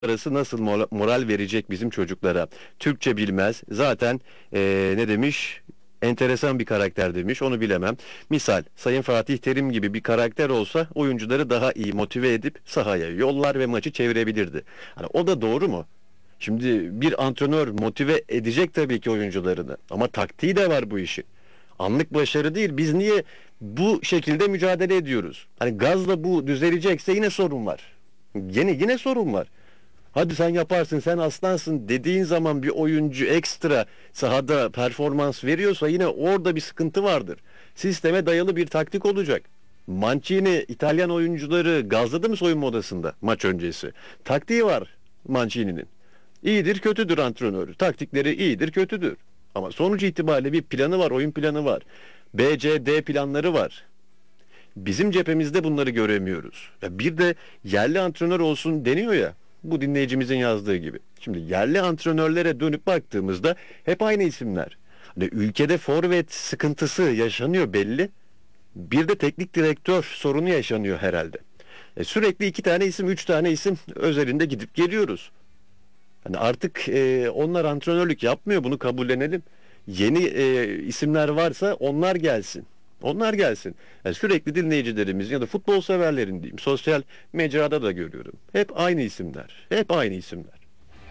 arası nasıl moral verecek bizim çocuklara? Türkçe bilmez. Zaten ne demiş? Enteresan bir karakter demiş. Onu bilemem. Misal Sayın Fatih Terim gibi bir karakter olsa oyuncuları daha iyi motive edip sahaya yollar ve maçı çevirebilirdi. Hani o da doğru mu? Şimdi bir antrenör motive edecek tabii ki oyuncularını. Ama taktiği de var bu işin. Anlık başarı değil. Biz niye bu şekilde mücadele ediyoruz? Hani gazla bu düzelecekse yine sorun var. Yine sorun var. Hadi sen yaparsın, sen aslansın dediğin zaman bir oyuncu ekstra sahada performans veriyorsa yine orada bir sıkıntı vardır. Sisteme dayalı bir taktik olacak. Mancini İtalyan oyuncuları gazladı mı soyunma odasında maç öncesi? Taktiği var Mancini'nin. İyidir kötüdür antrenörü. Taktikleri iyidir kötüdür. Ama sonuç itibariyle bir planı var, oyun planı var. B, C, D planları var. Bizim cephemizde bunları göremiyoruz. Ya bir de yerli antrenör olsun deniyor ya. Bu dinleyicimizin yazdığı gibi. Şimdi yerli antrenörlere dönüp baktığımızda hep aynı isimler. Hani ülkede forvet sıkıntısı yaşanıyor belli. Bir de teknik direktör sorunu yaşanıyor herhalde. Sürekli iki tane isim, üç tane isim özelinde gidip geliyoruz. Hani artık onlar antrenörlük yapmıyor, bunu kabullenelim. Yeni isimler varsa onlar gelsin. Onlar gelsin. Yani sürekli dinleyicilerimiz ya da futbol severlerin diyeyim, sosyal mecrada da görüyorum. Hep aynı isimler. Hep aynı isimler.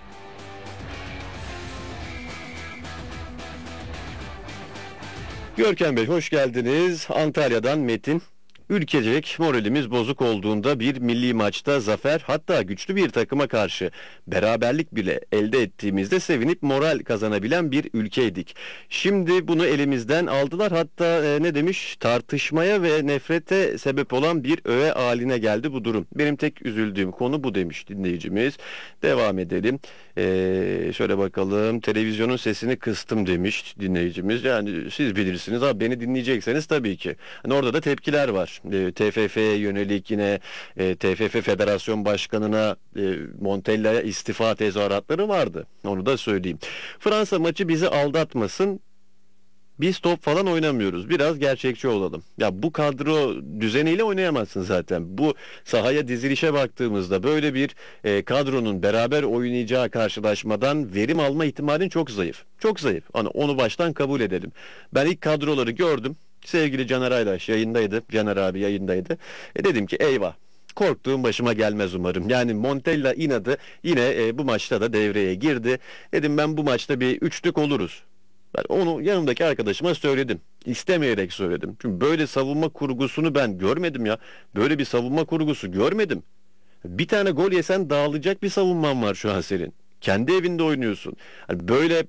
Görkem Bey hoş geldiniz. Antalya'dan Metin. Ülkecek moralimiz bozuk olduğunda bir milli maçta zafer, hatta güçlü bir takıma karşı beraberlik bile elde ettiğimizde sevinip moral kazanabilen bir ülkeydik. Şimdi bunu elimizden aldılar, hatta ne demiş, tartışmaya ve nefrete sebep olan bir öğe haline geldi bu durum. Benim tek üzüldüğüm konu bu demiş dinleyicimiz. Devam edelim. Şöyle bakalım, televizyonun sesini kıstım demiş dinleyicimiz. Yani siz bilirsiniz abi, beni dinleyecekseniz tabii ki. Hani orada da tepkiler var. TFF'ye yönelik yine TFF Federasyon Başkanı'na, Montella'ya istifa tezahüratları vardı. Onu da söyleyeyim. Fransa maçı bizi aldatmasın. Biz top falan oynamıyoruz. Biraz gerçekçi olalım. Ya bu kadro düzeniyle oynayamazsın zaten. Bu sahaya dizilişe baktığımızda böyle bir kadronun beraber oynayacağı karşılaşmadan verim alma ihtimalin çok zayıf. Çok zayıf. Hani onu baştan kabul edelim. Ben ilk kadroları gördüm. Sevgili Caner Aydaş yayındaydı. Caner abi yayındaydı. Dedim ki eyvah. Korktuğum başıma gelmez umarım. Yani Montella inadı yine bu maçta da devreye girdi. Dedim ben bu maçta bir üçlük oluruz. Ben onu yanımdaki arkadaşıma söyledim. İstemeyerek söyledim. Çünkü böyle savunma kurgusunu ben görmedim ya. Böyle bir savunma kurgusu görmedim. Bir tane gol yesen dağılacak bir savunman var şu an senin. Kendi evinde oynuyorsun. Hani böyle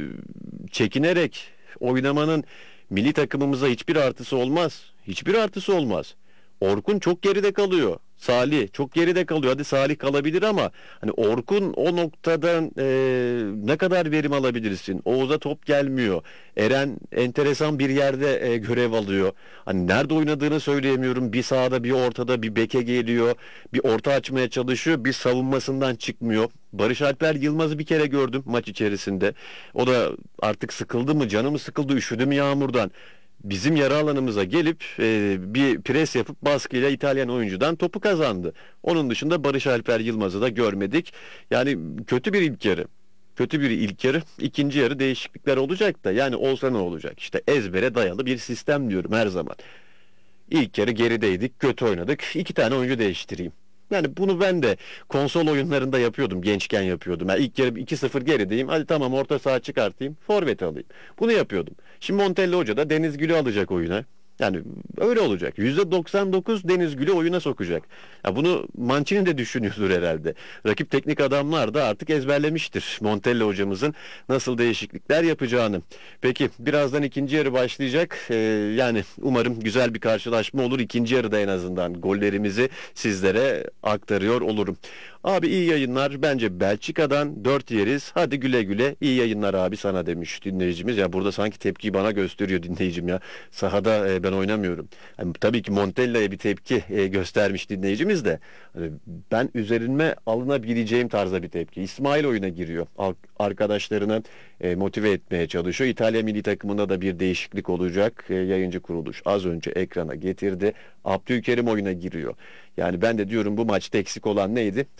çekinerek oynamanın milli takımımıza hiçbir artısı olmaz. Hiçbir artısı olmaz. Orkun çok geride kalıyor. Salih çok geride kalıyor. Hadi Salih kalabilir ama hani Orkun o noktadan ne kadar verim alabilirsin? Oğuz'a top gelmiyor. Eren enteresan bir yerde görev alıyor. Hani nerede oynadığını söyleyemiyorum. Bir sağda, bir ortada, bir beke geliyor. Bir orta açmaya çalışıyor. Bir savunmasından çıkmıyor. Barış Alper Yılmaz'ı bir kere gördüm maç içerisinde. O da artık sıkıldı mı, canı mı sıkıldı, üşüdü mü yağmurdan, bizim yarı alanımıza gelip bir pres yapıp baskıyla İtalyan oyuncudan topu kazandı. Onun dışında Barış Alper Yılmaz'ı da görmedik. Yani kötü bir ilk yarı. Kötü bir ilk yarı. İkinci yarı değişiklikler olacak da yani olsa ne olacak? İşte ezbere dayalı bir sistem diyorum her zaman. İlk yarı gerideydik, kötü oynadık. İki tane oyuncu değiştireyim. Yani bunu ben de konsol oyunlarında yapıyordum. Gençken yapıyordum. Yani ilk yarı 2-0 gerideyim. Hadi tamam, orta saha çıkartayım. Forvet alayım. Bunu yapıyordum. Şimdi Montella Hoca da Deniz Gül'ü alacak oyuna. Yani öyle olacak. %99 Deniz Gül'ü oyuna sokacak. Ya bunu Mancini de düşünüyordur herhalde. Rakip teknik adamlar da artık ezberlemiştir Montella hocamızın nasıl değişiklikler yapacağını. Peki birazdan ikinci yarı başlayacak. Yani umarım güzel bir karşılaşma olur. İkinci yarıda en azından gollerimizi sizlere aktarıyor olurum. Abi iyi yayınlar. Bence Belçika'dan 4 yeriz. Hadi güle güle. İyi yayınlar abi sana demiş dinleyicimiz. Ya burada sanki tepkiyi bana gösteriyor dinleyicim ya. Sahada ben oynamıyorum. Yani, tabii ki Montella'ya bir tepki göstermiş dinleyicimiz de. Hani, ben üzerime alınabileceğim tarzda bir tepki. İsmail oyuna giriyor. Arkadaşlarını motive etmeye çalışıyor. İtalya milli takımında da bir değişiklik olacak. Yayıncı kuruluş az önce ekrana getirdi. Abdülkerim oyuna giriyor. Yani ben de diyorum bu maçta eksik olan neydi? Tamam.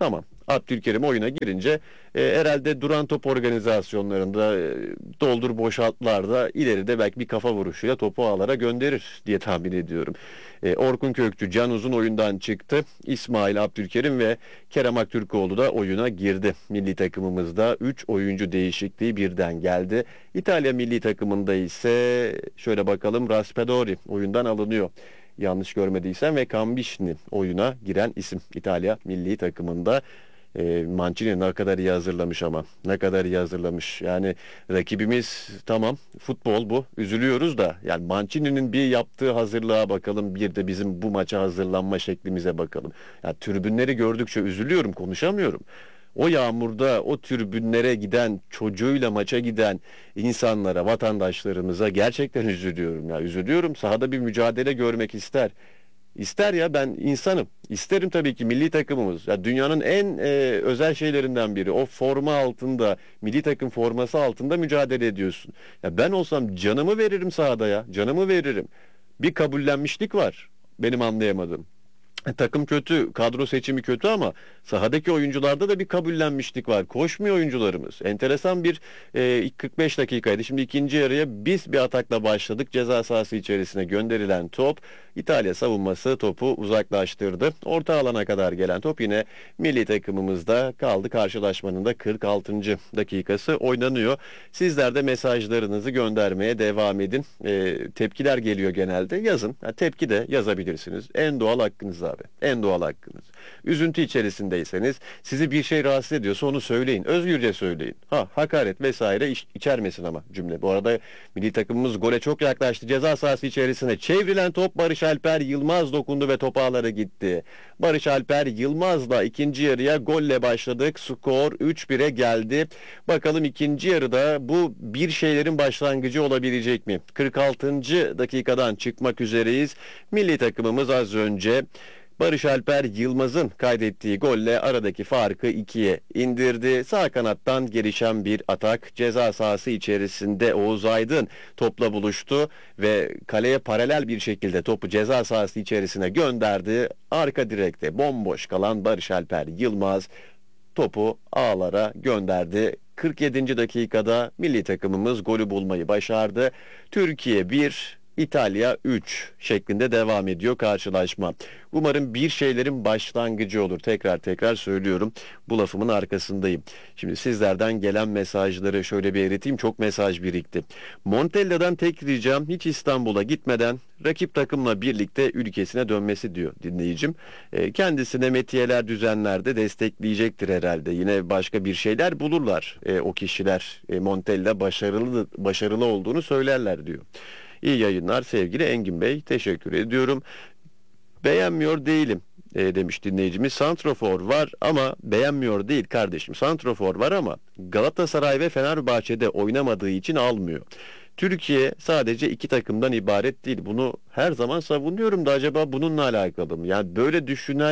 Abdülkerim oyuna girince herhalde duran top organizasyonlarında doldur boşaltlarda ileride belki bir kafa vuruşuyla topu ağlara gönderir diye tahmin ediyorum. Orkun Kökçü, Can Uzun oyundan çıktı. İsmail Abdülkerim ve Kerem Aktürkoğlu da oyuna girdi. Milli takımımızda 3 oyuncu değişikliği birden geldi. İtalya milli takımında ise şöyle bakalım, Raspadori oyundan alınıyor. Yanlış görmediysem ve Cambishni oyuna giren isim İtalya milli takımında. Mancini ne kadar iyi hazırlamış ama. Ne kadar iyi hazırlamış. Yani rakibimiz tamam, futbol bu. Üzülüyoruz da yani Mancini'nin bir yaptığı hazırlığa bakalım. Bir de bizim bu maça hazırlanma şeklimize bakalım. Ya tribünleri gördükçe üzülüyorum, konuşamıyorum. O yağmurda o tribünlere giden, çocuğuyla maça giden insanlara, vatandaşlarımıza gerçekten üzülüyorum ya. Üzülüyorum. Sahada bir mücadele görmek ister. İster ya, ben insanım. İsterim tabii ki milli takımımız. Ya dünyanın en özel şeylerinden biri. O forma altında, milli takım forması altında mücadele ediyorsun. Ya ben olsam canımı veririm sahada ya. Canımı veririm. Bir kabullenmişlik var benim anlayamadığım. Takım kötü, kadro seçimi kötü ama sahadaki oyuncularda da bir kabullenmişlik var. Koşmuyor oyuncularımız. Enteresan bir ilk 45 dakikaydı. Şimdi ikinci yarıya biz bir atakla başladık. Ceza sahası içerisine gönderilen top, İtalya savunması topu uzaklaştırdı. Orta alana kadar gelen top yine milli takımımızda kaldı. Karşılaşmanın da 46. dakikası oynanıyor. Sizler de mesajlarınızı göndermeye devam edin. Tepkiler geliyor genelde. Yazın. Tepki de yazabilirsiniz. En doğal hakkınız abi. En doğal hakkınız. Üzüntü içerisindeyseniz, sizi bir şey rahatsız ediyorsa onu söyleyin. Özgürce söyleyin. Hakaret vesaire içermesin ama cümle. Bu arada milli takımımız gole çok yaklaştı. Ceza sahası içerisine çevrilen top Barış Alper Yılmaz dokundu ve top ağlara gitti. Barış Alper Yılmaz'la ikinci yarıya golle başladık. Skor 3-1'e geldi. Bakalım ikinci yarıda bu bir şeylerin başlangıcı olabilecek mi? 46. dakikadan çıkmak üzereyiz. Milli takımımız az önce Barış Alper Yılmaz'ın kaydettiği golle aradaki farkı 2'ye indirdi. Sağ kanattan gelişen bir atak, ceza sahası içerisinde Oğuz Aydın topla buluştu ve kaleye paralel bir şekilde topu ceza sahası içerisine gönderdi. Arka direkte bomboş kalan Barış Alper Yılmaz topu ağlara gönderdi. 47. dakikada milli takımımız golü bulmayı başardı. Türkiye 1, İtalya 3 şeklinde devam ediyor karşılaşma. Umarım bir şeylerin başlangıcı olur. Tekrar söylüyorum. Bu lafımın arkasındayım. Şimdi sizlerden gelen mesajları şöyle bir eriteyim. Çok mesaj birikti. Montella'dan tek ricam hiç İstanbul'a gitmeden rakip takımla birlikte ülkesine dönmesi diyor dinleyicim. Kendisine metiyeler düzenlerde destekleyecektir herhalde. Yine başka bir şeyler bulurlar. O kişiler Montella başarılı olduğunu söylerler diyor. İyi yayınlar sevgili Engin Bey. Teşekkür ediyorum. Beğenmiyor değilim demiş dinleyicimiz. Santrofor var ama beğenmiyor değil kardeşim. Santrofor var ama Galatasaray ve Fenerbahçe'de oynamadığı için almıyor. Türkiye sadece iki takımdan ibaret değil. Bunu her zaman savunuyorum da acaba bununla alakalı mı? Yani böyle düşünen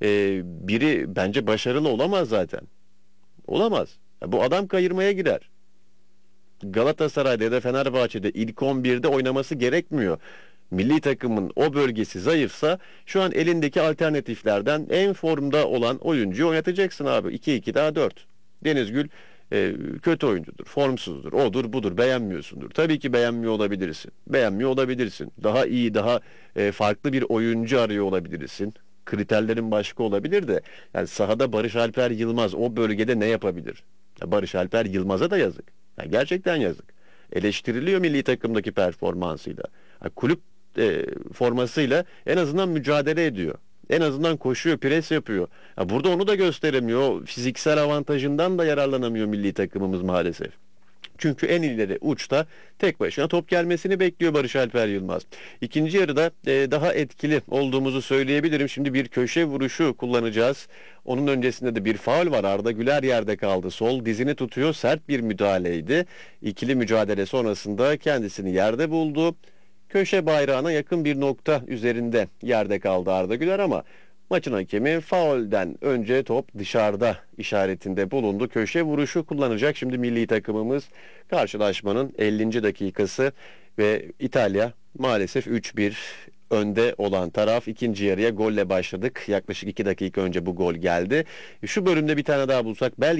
biri bence başarılı olamaz zaten. Olamaz. Bu adam kayırmaya girer. Galatasaray'da ya da Fenerbahçe'de ilk 11'de oynaması gerekmiyor. Milli takımın o bölgesi zayıfsa şu an elindeki alternatiflerden en formda olan oyuncuyu oynatacaksın abi. 2-2 daha 4. Denizgül kötü oyuncudur, formsuzdur, odur budur, beğenmiyorsundur. Tabii ki beğenmiyor olabilirsin. Beğenmiyor olabilirsin. Daha iyi, daha farklı bir oyuncu arıyor olabilirsin. Kriterlerin başka olabilir de yani sahada Barış Alper Yılmaz o bölgede ne yapabilir? Barış Alper Yılmaz'a da yazık. Yani gerçekten yazık. Eleştiriliyor milli takımdaki performansıyla. Kulüp formasıyla en azından mücadele ediyor. En azından koşuyor, pres yapıyor. Burada onu da gösteremiyor. Fiziksel avantajından da yararlanamıyor milli takımımız maalesef. Çünkü en ileri uçta tek başına top gelmesini bekliyor Barış Alper Yılmaz. İkinci yarıda daha etkili olduğumuzu söyleyebilirim. Şimdi bir köşe vuruşu kullanacağız. Onun öncesinde de bir faul var. Arda Güler yerde kaldı. Sol dizini tutuyor. Sert bir müdahaleydi. İkili mücadele sonrasında kendisini yerde buldu. Köşe bayrağına yakın bir nokta üzerinde yerde kaldı Arda Güler ama maçın hakemi faulden önce top dışarıda işaretinde bulundu. Köşe vuruşu kullanacak şimdi milli takımımız. Karşılaşmanın 50. dakikası ve İtalya maalesef 3-1 önde olan taraf. İkinci yarıya golle başladık. Yaklaşık 2 dakika önce bu gol geldi. Şu bölümde bir tane daha bulsak belki